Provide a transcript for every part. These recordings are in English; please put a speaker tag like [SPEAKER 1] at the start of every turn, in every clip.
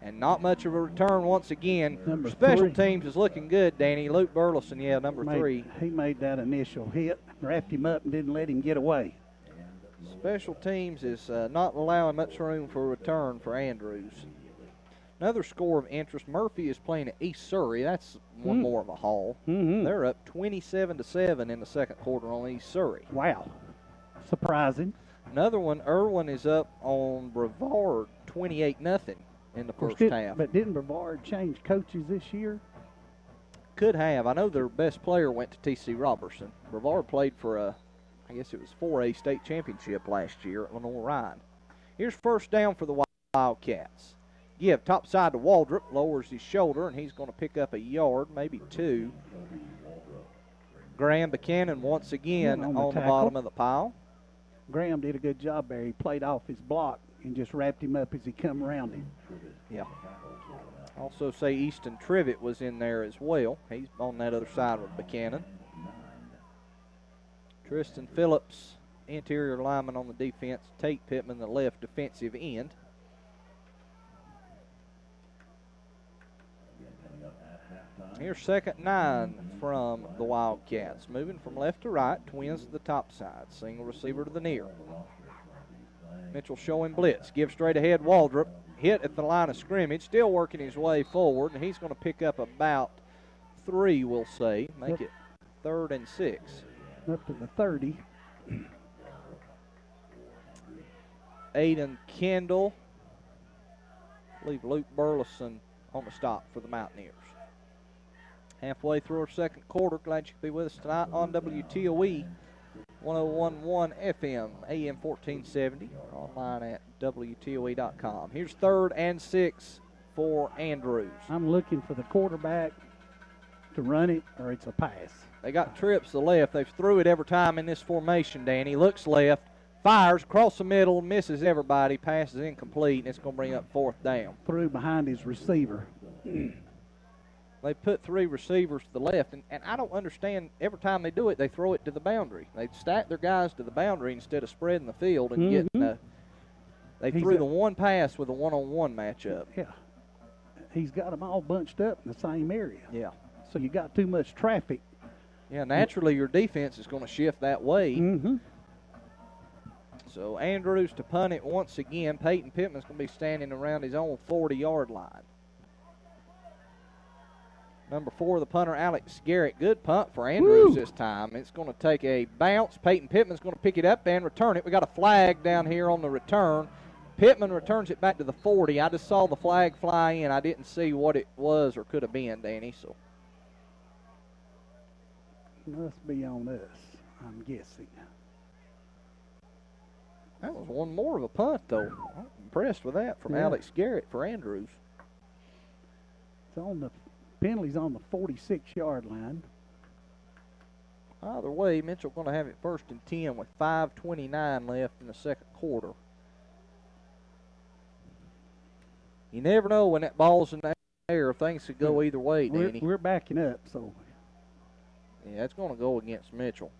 [SPEAKER 1] And not much of a return once again.
[SPEAKER 2] Number
[SPEAKER 1] Special
[SPEAKER 2] 3.
[SPEAKER 1] teams is looking good, Danny. Luke Burleson, yeah, number 3.
[SPEAKER 2] He made that initial hit, wrapped him up, and didn't let him get away.
[SPEAKER 1] Special teams is not allowing much room for a return for Andrews. Another score of interest. Murphy is playing at East Surrey. That's one more of a haul. They're up 27-7 in the second quarter on East Surrey.
[SPEAKER 2] Wow. Surprising.
[SPEAKER 1] Another one, Irwin is up on Brevard 28-0 in the first half.
[SPEAKER 2] But didn't Brevard change coaches this year?
[SPEAKER 1] Could have. I know their best player went to T.C. Robertson. Brevard played for I guess it was 4A state championship last year at Lenore Ryan. Here's first down for the Wildcats. Give top side to Waldrop, lowers his shoulder, and he's going to pick up a yard, maybe 2. Graham Buchanan once again on the bottom of the pile.
[SPEAKER 2] Graham did a good job there. He played off his block and just wrapped him up as he come around him.
[SPEAKER 1] Yeah. Also say Easton Trivet was in there as well. He's on that other side with Buchanan. Tristan Phillips, interior lineman on the defense. Tate Pittman, the left defensive end. Here's second 9 from the Wildcats. Moving from left to right, Twins to the top side. Single receiver to the near. Mitchell showing blitz. Give straight ahead, Waldrop. Hit at the line of scrimmage. Still working his way forward, and he's going to pick up about 3, we'll say. Make it 3rd and 6.
[SPEAKER 2] Up to the 30.
[SPEAKER 1] Aiden Kendall. Leave Luke Burleson on the stop for the Mountaineers. Halfway through our second quarter. Glad you could be with us tonight on WTOE 101.1 FM, AM 1470, online at WTOE.com. Here's 3rd and 6 for Andrews.
[SPEAKER 2] I'm looking for the quarterback to run it, or it's a pass.
[SPEAKER 1] They got trips to the left. They've threw it every time in this formation, Danny. Looks left, fires across the middle, misses everybody, passes incomplete, and it's going to bring up 4th down.
[SPEAKER 2] Threw behind his receiver.
[SPEAKER 1] They put 3 receivers to the left, and I don't understand. Every time they do it, they throw it to the boundary. They stack their guys to the boundary instead of spreading the field and getting they threw the one pass with a one-on-one matchup.
[SPEAKER 2] Yeah. He's got them all bunched up in the same area.
[SPEAKER 1] Yeah.
[SPEAKER 2] So you got too much traffic.
[SPEAKER 1] Yeah, naturally your defense is going to shift that way. So Andrews to punt it once again. Peyton Pittman's going to be standing around his own 40-yard line. Number 4, the punter, Alex Garrett. Good punt for Andrews this time. It's going to take a bounce. Peyton Pittman's going to pick it up and return it. We got a flag down here on the return. Pittman returns it back to the 40. I just saw the flag fly in. I didn't see what it was or could have been, Danny. So
[SPEAKER 2] must be on us, I'm guessing.
[SPEAKER 1] That was one more of a punt, though. I'm impressed with that from Alex Garrett for Andrews.
[SPEAKER 2] It's on the penalty's on the 46-yard line.
[SPEAKER 1] Either way, Mitchell going to have it 1st and 10 with 5:29 left in the second quarter. You never know when that ball's in the air if things could go either way, Danny.
[SPEAKER 2] We're backing up, so.
[SPEAKER 1] Yeah, it's going to go against Mitchell.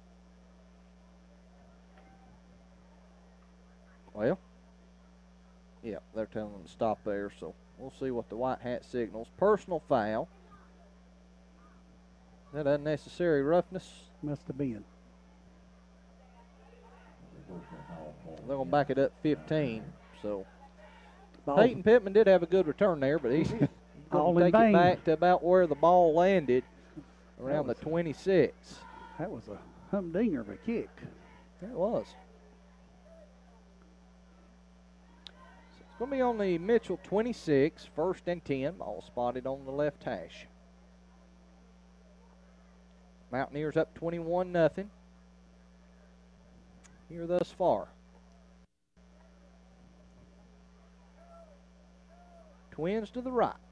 [SPEAKER 1] Well, yeah, they're telling them to stop there, so we'll see what the white hat signals. Personal foul. Is that unnecessary roughness?
[SPEAKER 2] Must have been.
[SPEAKER 1] They're going to back it up 15, so. Peyton Pittman did have a good return there, but he's going to take it back to about where the ball landed, around the 26.
[SPEAKER 2] That was a humdinger of a kick.
[SPEAKER 1] It was. So it's going to be on the Mitchell 26, 1st and 10, ball spotted on the left hash. Mountaineers up 21-0 here thus far. Twins to the right.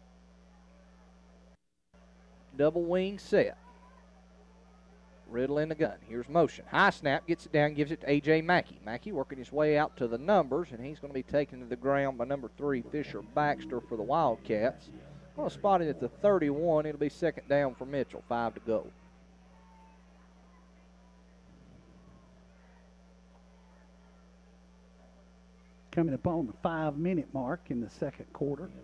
[SPEAKER 1] Double wing set. Riddle in the gun. Here's motion. High snap, gets it down, gives it to A.J. Mackey. Mackey working his way out to the numbers, and he's going to be taken to the ground by number 3, Fisher Baxter for the Wildcats. Going to spot it at the 31. It'll be 2nd down for Mitchell. 5 to go.
[SPEAKER 2] Coming up on the 5-minute mark in the second quarter.